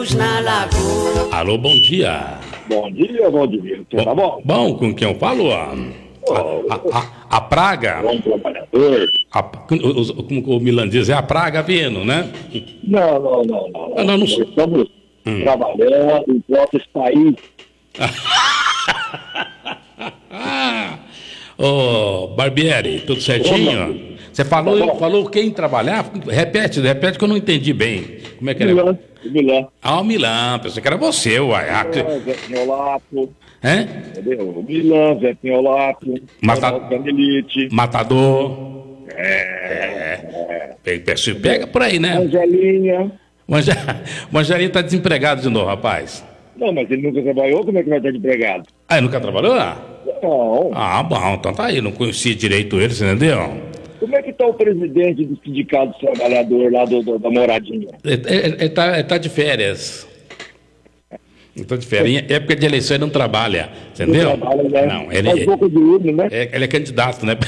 luz na lagoa. Alô, bom dia. Bom dia, Valdir. Tá bom? Bom, com quem eu falo? A praga. Bom trabalhador. Como o Milan diz, é a praga vindo, né? Não. Não. Nós estamos trabalhando em próprio país. Ô, Barbieri, tudo certinho? Você falou quem trabalhar? Repete que eu não entendi bem. Como é que era? Milan. Ah, o Milan, pensei que era você, uai. Zé Pinholato. Hein? Entendeu? Milan, Zé Pinholato. Canelite. Matador. Pega por aí, né? Angelinha. O Angelinho tá desempregado de novo, rapaz. Não, mas ele nunca trabalhou, como é que vai estar desempregado? Ah, ele nunca trabalhou? Não. Ah, bom, então tá aí, não conhecia direito ele, você entendeu? Como é que está o presidente do Sindicato dos Trabalhadores lá da Moradinha? Ele tá de férias. Ele tá de férias. Em época de eleição ele não trabalha, entendeu? Não trabalha, né? Não, ele faz pouco de urno, né? Ele é candidato, né?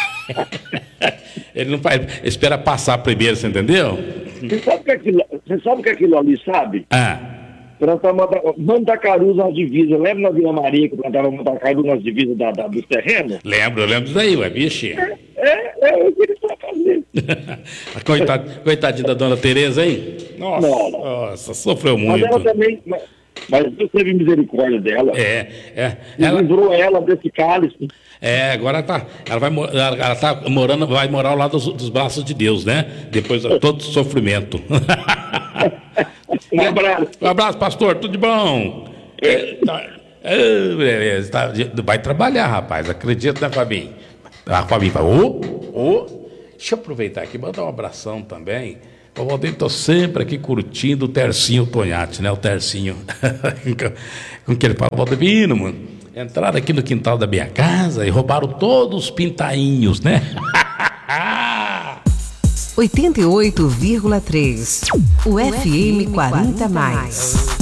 Ele não faz, espera passar primeiro, você entendeu? Você sabe o que aquilo ali, sabe? Plantar mandacaru nas divisas. Lembra na Vila Maria que plantava mandacaru nas divisas dos terrenos? Lembro disso daí, ué, vixe. É o que ele está fazendo. Coitadinha da dona Tereza, hein? Nossa, sofreu muito. Mas ela também... Mas Deus teve misericórdia dela. Ela livrou ela desse cálice. Agora ela tá morando, vai morar ao lado dos braços de Deus, né? Depois de todo o sofrimento. Um abraço. Um abraço, pastor, tudo de bom? Beleza, vai trabalhar, rapaz, acredita, né, Fabinho? A Fabinho fala, deixa eu aproveitar aqui, mandar um abração também. O Valdir, estou sempre aqui curtindo o Tercinho Tonhati, né? O Tercinho. Com que ele fala, Valdivino, mano, entraram aqui no quintal da minha casa e roubaram todos os pintainhos, né? 88,3. O FM 40+.